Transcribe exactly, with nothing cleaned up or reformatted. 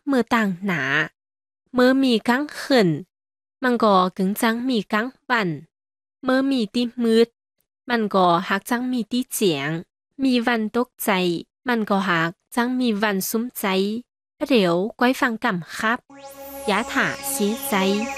มือต่างหนาเมื่อมีกังขึ้นมันก็กึงจังมีกังปั่นเมื่อมีที่มืดมันก็หักจังมีที่เจียงมีวันตกใจมันก็หักจังมีวันซุ้มใจเดี๋ยวก้อยฟังกำครับยะถาเสียใจ